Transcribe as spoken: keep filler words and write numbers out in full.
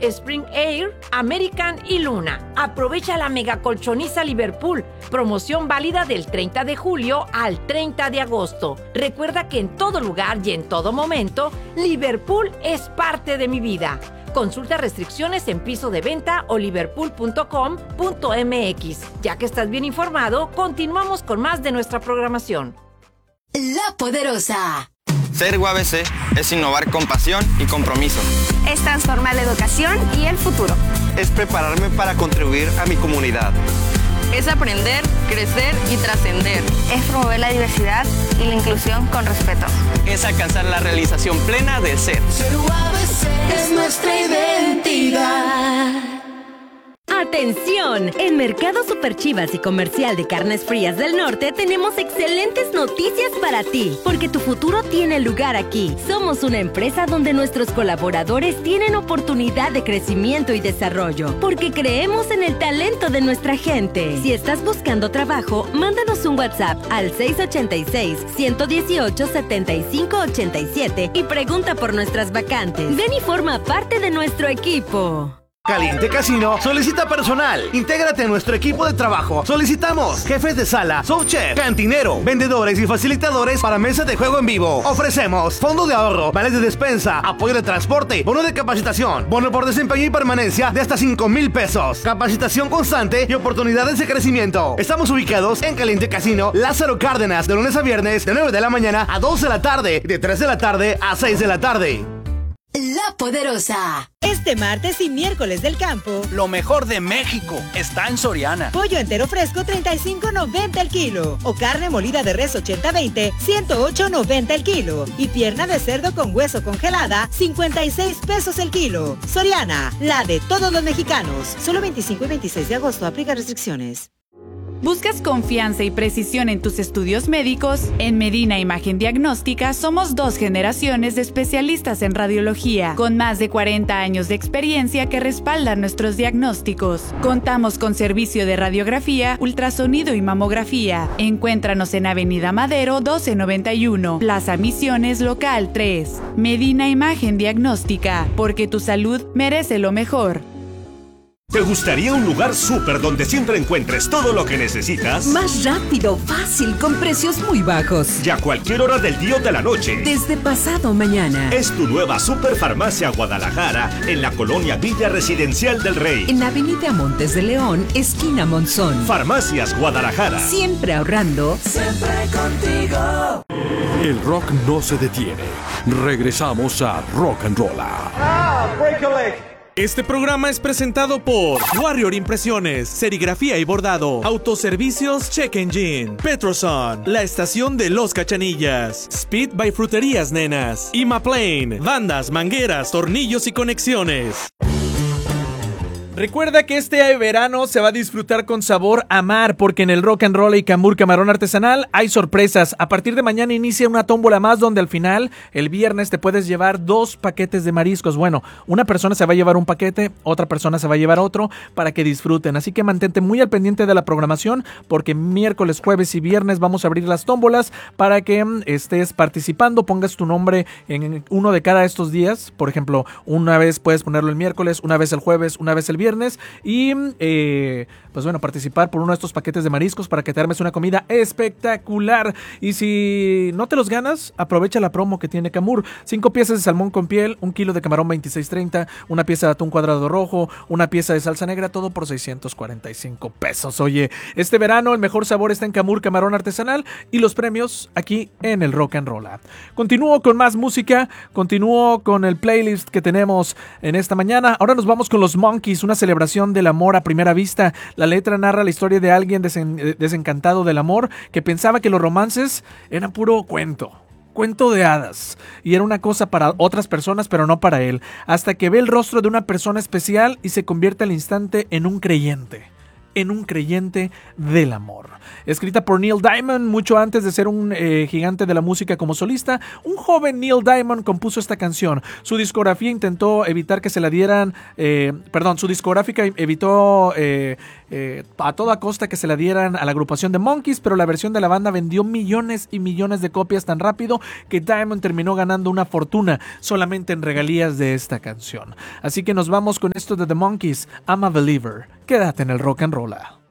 Spring Air, American y Luna. Aprovecha la mega colchoniza Liverpool, promoción válida del treinta de julio al treinta de agosto. Recuerda que en todo lugar y en todo momento, Liverpool es parte de mi vida. Consulta restricciones en piso de venta o liverpool punto com punto m x. Ya que estás bien informado, continuamos con más de nuestra programación. La Poderosa. Ser U A B C es innovar con pasión y compromiso. Es transformar la educación y el futuro. Es prepararme para contribuir a mi comunidad. Es aprender, crecer y trascender. Es promover la diversidad y la inclusión con respeto. Es alcanzar la realización plena del ser. Ser U A B C es nuestra identidad. ¡Atención! En Mercado Super Chivas y Comercial de Carnes Frías del Norte tenemos excelentes noticias para ti, porque tu futuro tiene lugar aquí. Somos una empresa donde nuestros colaboradores tienen oportunidad de crecimiento y desarrollo, porque creemos en el talento de nuestra gente. Si estás buscando trabajo, mándanos un WhatsApp al seis ocho seis, uno uno ocho, siete cinco ocho siete y pregunta por nuestras vacantes. Ven y forma parte de nuestro equipo. Caliente Casino solicita personal. Intégrate a nuestro equipo de trabajo. Solicitamos jefes de sala, subchef, cantinero, vendedores y facilitadores para mesas de juego en vivo. Ofrecemos fondo de ahorro, vales de despensa, apoyo de transporte, bono de capacitación, bono por desempeño y permanencia de hasta cinco mil pesos, capacitación constante y oportunidades de crecimiento. Estamos ubicados en Caliente Casino, Lázaro Cárdenas, de lunes a viernes, de nueve de la mañana a dos de la tarde, de tres de la tarde a seis de la tarde. La Poderosa. Este martes y miércoles del campo, lo mejor de México está en Soriana. Pollo entero fresco treinta y cinco noventa el kilo. O carne molida de res ochenta veinte, ciento ocho noventa el kilo. Y pierna de cerdo con hueso congelada, cincuenta y seis pesos el kilo. Soriana, la de todos los mexicanos. Solo veinticinco y veintiséis de agosto, aplica restricciones. ¿Buscas confianza y precisión en tus estudios médicos? En Medina Imagen Diagnóstica somos dos generaciones de especialistas en radiología, con más de cuarenta años de experiencia que respaldan nuestros diagnósticos. Contamos con servicio de radiografía, ultrasonido y mamografía. Encuéntranos en Avenida Madero doce noventa y uno, Plaza Misiones Local tres. Medina Imagen Diagnóstica, porque tu salud merece lo mejor. ¿Te gustaría un lugar súper donde siempre encuentres todo lo que necesitas? Más rápido, fácil, con precios muy bajos. Y a cualquier hora del día o de la noche. Desde pasado mañana. Es tu nueva Superfarmacia Guadalajara en la colonia Villa Residencial del Rey. En Avenida Montes de León, esquina Monzón. Farmacias Guadalajara. Siempre ahorrando. Siempre contigo. El rock no se detiene. Regresamos a Rock and Roll. Ah, break a leg. Este programa es presentado por Warrior Impresiones, Serigrafía y Bordado, Autoservicios Check Engine, Petroson, La Estación de Los Cachanillas, Speed by Fruterías Nenas, Imaplane, bandas, mangueras, tornillos y conexiones. Recuerda que este verano se va a disfrutar con sabor a mar, porque en el Rock and Roll y Cambur Camarón Artesanal hay sorpresas. A partir de mañana inicia una tómbola más donde al final, el viernes, te puedes llevar dos paquetes de mariscos. Bueno, una persona se va a llevar un paquete, otra persona se va a llevar otro, para que disfruten. Así que mantente muy al pendiente de la programación, porque miércoles, jueves y viernes vamos a abrir las tómbolas para que estés participando, pongas tu nombre en uno de cada estos días. Por ejemplo, una vez puedes ponerlo el miércoles, una vez el jueves, una vez el viernes. viernes y eh, pues bueno, participar por uno de estos paquetes de mariscos para que te armes una comida espectacular. Y si no te los ganas, aprovecha la promo que tiene Camur: cinco piezas de salmón con piel, un kilo de camarón veintiséis treinta, una pieza de atún cuadrado rojo, una pieza de salsa negra, todo por seiscientos cuarenta y cinco pesos. Oye, este verano el mejor sabor está en Camur Camarón Artesanal y los premios aquí en el Rock and Roll. Continúo con más música, continúo con el playlist que tenemos en esta mañana. Ahora nos vamos con los Monkees, una celebración del amor a primera vista. La letra narra la historia de alguien desen- desencantado del amor, que pensaba que los romances eran puro cuento. Cuento de hadas, y era una cosa para otras personas, pero no para él, hasta que ve el rostro de una persona especial y se convierte al instante en un creyente. en un creyente del amor. Escrita por Neil Diamond mucho antes de ser un eh, gigante de la música como solista, un joven Neil Diamond compuso esta canción. Su discografía intentó evitar que se la dieran, eh, perdón, su discográfica evitó eh, eh, a toda costa que se la dieran a la agrupación de Monkees, pero la versión de la banda vendió millones y millones de copias tan rápido que Diamond terminó ganando una fortuna solamente en regalías de esta canción. Así que nos vamos con esto de The Monkees, I'm a Believer. Quédate en el Rock and Roll.